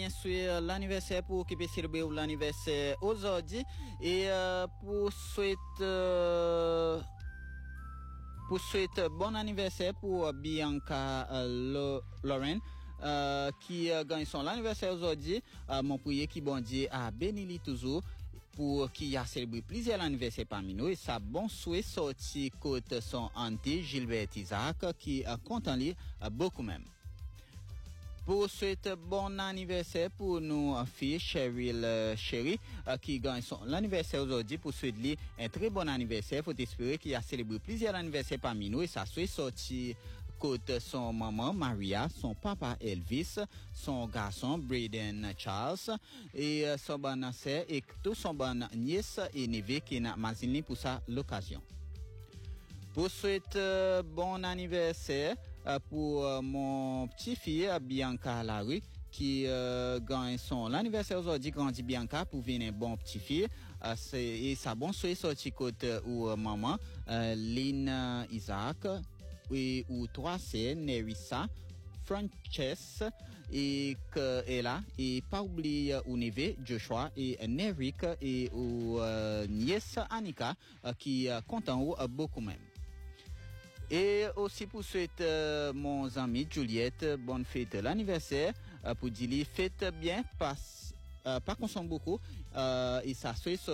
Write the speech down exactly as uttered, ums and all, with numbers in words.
bien sûr l'anniversaire pour qui peut célébrer l'anniversaire aujourd'hui et euh, pour souhaiter euh, pour souhaiter bon anniversaire pour Bianca euh, Lauren euh, qui euh, gagne son anniversaire aujourd'hui. Euh, mon prier qui bon Dieu a béni toujours pour qui a célébré plusieurs anniversaires parmi nous et sa bon souhait sorti côté son auntie Gilbert Isaac qui a content lui beaucoup même. Pour souhaiter bon anniversaire pour nos filles Cheryl euh, Chéri euh, qui gagne son l'anniversaire aujourd'hui pour souhaiter lui un très bon anniversaire. Faut espérer qu'il a célébré plusieurs anniversaires parmi nous et ça soit sorti côté son maman Maria, son papa Elvis, son garçon Braden Charles et euh, son bonne sœur et tout son bonne nièce et neveu qui n'a mazini pour sa l'occasion. Pour souhaiter euh, bon anniversaire euh, pour euh, mon petit-fille Bianca Larue qui euh, gagne son anniversaire aujourd'hui, grandit Bianca pour venir un bon petit-fille. Euh, c'est, et sa bon souhait sorti côté ou euh, maman euh, Lynn Isaac et ou trois sœurs Nerissa, Frances et que est là et pas oublier ou neveu Joshua et Neric et ou euh, nièce Annika euh, qui euh, content ou euh, beaucoup même. Et aussi pour souhaiter euh, mon ami Juliette bonne fête l'anniversaire euh, pour dire fête bien pas euh, pas consomme beaucoup euh, et ça soit